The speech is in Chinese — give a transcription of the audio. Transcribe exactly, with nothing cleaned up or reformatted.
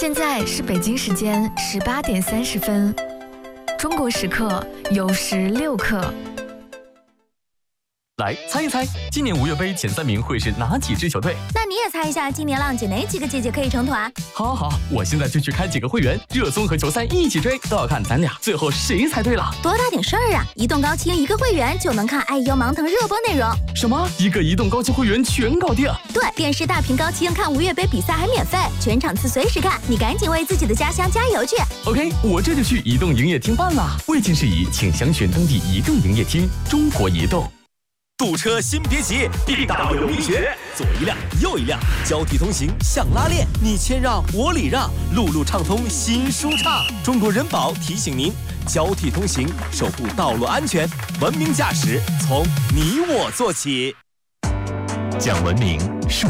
现在是北京时间十八点三十分，中国时刻酉时六刻。 来猜一猜，今年五月杯前三名会是哪几支球队？ 那你也猜一下，今年浪姐哪几个姐姐可以成团？ 好好好，我现在就去开几个会员，热搜和球赛一起追，都要看咱俩最后谁猜对了。 多大点事儿啊！移动高清一个会员就能看爱优芒腾热播内容。 什么？一个移动高清会员全搞定？ 对，电视大屏高清看五月杯比赛还免费，全场次随时看，你赶紧为自己的家乡加油去。 OK， 我这就去移动营业厅办了。未经事宜，请详询当地移动营业厅。中国移动。 堵车先别急，地道有力学，左一辆右一辆，交替通行像拉练，你谦让我礼让，路路畅通心舒畅。中国人保提醒您，交替通行，守护道路安全，文明驾驶从你我做起。 讲文明，树